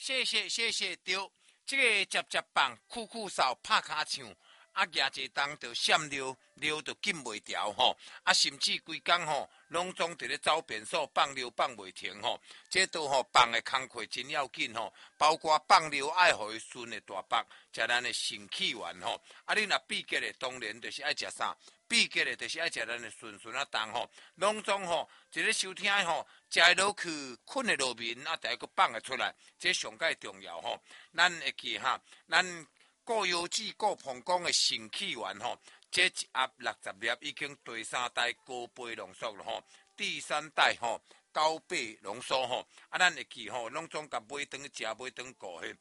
谢谢，对，这个接接棒，酷酷扫，拍卡唱。啊，举一档就闪溜，溜就紧袂调吼。啊，甚至规工吼，拢总伫咧走便所放溜放袂停吼。这都吼放的工课真要紧吼，包括放溜爱互伊顺的大腹，食咱的肾气丸吼。啊，你若闭结的，当然就是爱食啥？闭结的，就是爱食咱的顺啊当吼。拢总吼，一个收听吼，食会落去，困会落眠，啊，再个放会出来，这上介重要吼。咱会记哈，咱。顾腰子、顾膀胱的肾气丸吼，这一盒60粒已经第3代高倍浓缩了吼，第3代吼高倍浓缩吼，啊，咱会记吼，拢总甲买转食，买转顾嘿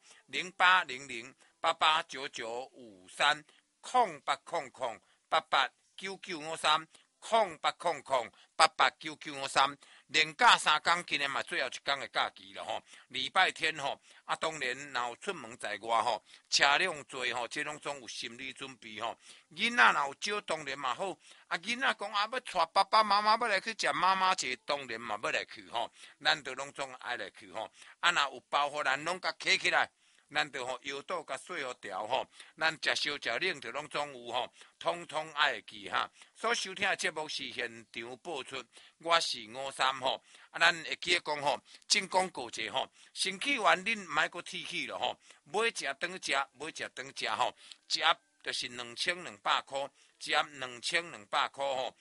，0800889953，0800889953。连假3天，今日嘛最后一天的假期了吼。礼拜天吼，啊当然若有出门在外吼，车辆多吼，这拢总有心理准备吼。囡仔若有少，当然嘛好。啊囡仔讲啊要带爸爸妈妈要来去食妈妈节，当然嘛要来去吼。咱都拢总爱来去吼。啊若有包袱，咱拢甲摕起来。咱就吼腰肚甲水互调吼，咱食烧食冷就拢总有吼，通通爱记哈。所收听的节目是现场播出，我是53吼。啊，咱会记讲吼，进广告者吼，肾气丸恁毋爱阁提起咯吼，买食当食，买食当食吼，一盒就是2200块，一盒2200块吼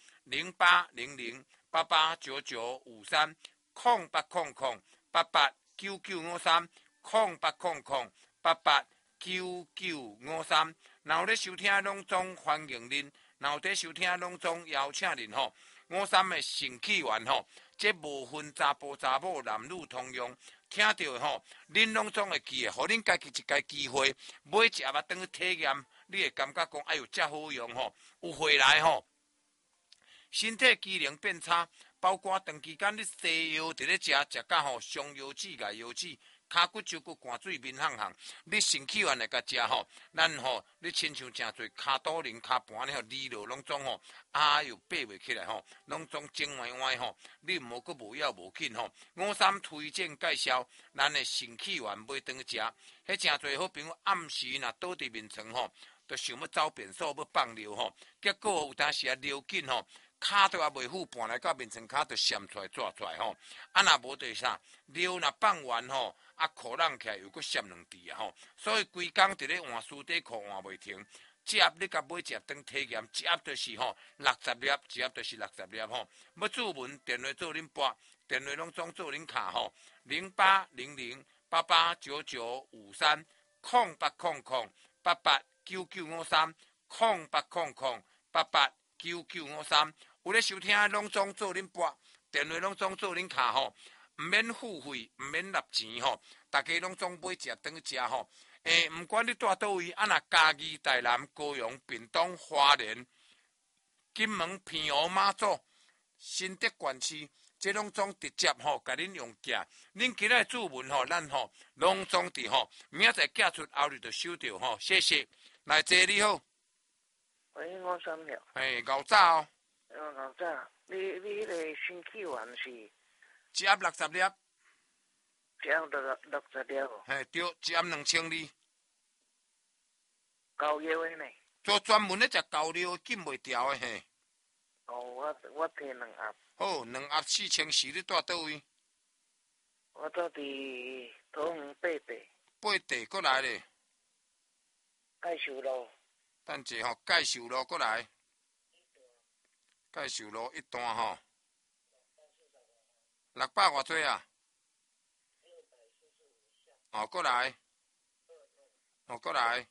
，0800889953，0800889953。然后咧收听拢总欢迎恁，然后咧收听拢总邀请恁吼。53的肾气丸吼，这无分查甫查某男女通用，听到吼，恁拢总会记的，互恁家己一个机会，买一盒啊，当去体验，你会感觉讲，哎呦，真好用吼，有回来吼，身体机能变差，包括长期间你西药伫咧食，食到吼伤腰子、牙腰子。骹骨、手骨寒水面烘烘，你肾气丸来甲食吼，咱吼你亲像诚侪骹肚仁、骹盘咧吼，离落拢总吼，哎呦爬袂起来吼，拢总整歪歪吼，你毋好阁无要无紧吼。53推荐介绍，咱的肾气丸买当食，迄诚侪好朋友暗时若倒伫眠床吼，就想要走便所要放尿吼，结果有当时啊尿紧吼。骹都也袂赴，搬来到眠床骹就闪出来、抓出来吼。啊，若无就是啥，尿若放完吼，啊，裤冷起来又阁闪2滴啊吼。所以规工伫咧换书底裤换袂停。一盒你甲买一盒当体验，一盒就是吼60粒，一盒就是60粒吼。要注文电话做恁拨，电话拢总做恁卡吼，0800889953，0800889953。有咧收听拢总做恁拨，电话拢总做恁卡吼，毋免付费，毋免纳钱吼，大家拢总买一盒当食吼。毋管你住倒位，啊若嘉义、台南、高雄、屏东、花莲、金门、澎湖、马祖、新竹县市，这拢总直接吼，甲恁用寄。恁今仔注文吼，咱吼拢总伫吼，明仔载寄出后日就收到吼，谢谢。来坐你好。 喂，我三秒。 牛早哦。 牛早，你迄个肾气丸是？ 一盒60粒。 一盒60粒哦。 对，一盒2200。 高药的呢？ 做专门咧食高料，禁袂调的嘿。 哦，我摕2盒。 好，2盒4000，你住倒位？ 我住伫桃园八地。 八地过来咧。 介寿路。 等者吼，介寿路过来。介寿路一段吼，600偌济啊？哦，过来。哦，过来。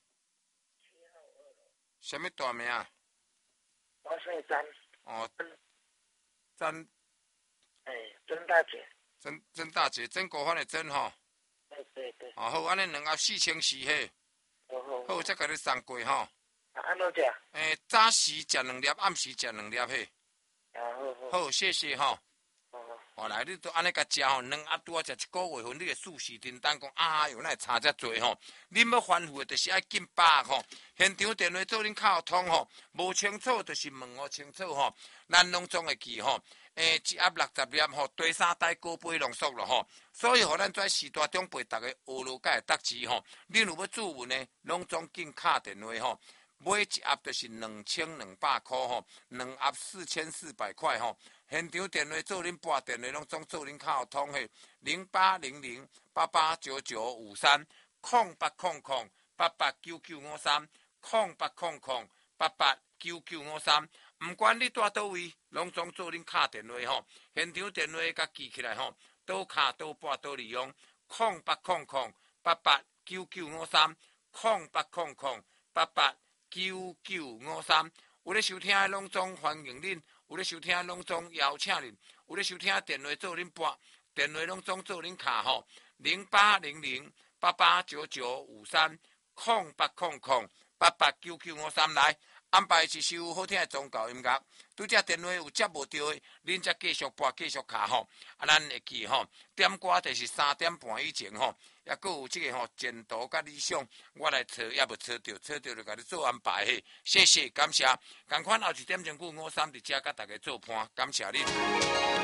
什么大名？ 我姓詹。 哦，詹。 曾大姐。 曾大姐，曾国藩的曾吼。 对。 哦，好，安尼2盒4000嘿。好，再甲你送过吼。 安怎食？ 早时食2粒，暗时食2粒嘿。好，谢谢吼。后来你都安尼甲食吼，2盒拄啊食1个月份，你会四时叮当讲，哎呦，那会差遮多吼。恁要反复的，就是爱紧把握吼。现场电话做恁卡通吼，无清楚就是问我清楚吼。咱拢总会记吼。 一盒60粒吼，低三袋高杯浓缩了吼。所以，互咱在时代中陪大家学路甲会得志吼。恁有要注文呢，拢总紧敲电话吼。买一盒就是2200块吼，2盒4400块吼。现场电话做恁拨电话，拢总做恁较有通嘿。0800889953，0800889953，毋管你住倒位，拢总做恁敲电话吼。现场电话甲记起来吼，倒敲倒拨倒利用0800889953，0800889953。有咧收听的拢总欢迎恁，有咧收听的拢总邀请恁，有咧收听的电话做恁拨，电话拢总做恁敲吼，0800889953，0800889953来。安排一首好听的宗教音乐，拄只电话有接无到的，恁则继续拨继续敲吼。咱会记吼，点歌就是3点半以前吼，也佫有这个吼前途甲理想，我来找也无找到，找到就甲你做安排嘿。谢谢，感谢。共款后1点钟553伫遮甲大家做伴，感谢恁。